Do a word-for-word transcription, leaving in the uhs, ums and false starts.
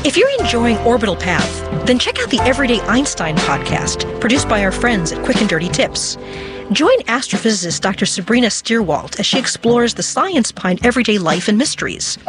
If you're enjoying Orbital Path, then check out the Everyday Einstein podcast, produced by our friends at Quick and Dirty Tips. Join astrophysicist Doctor Sabrina Stierwalt as she explores the science behind everyday life and mysteries.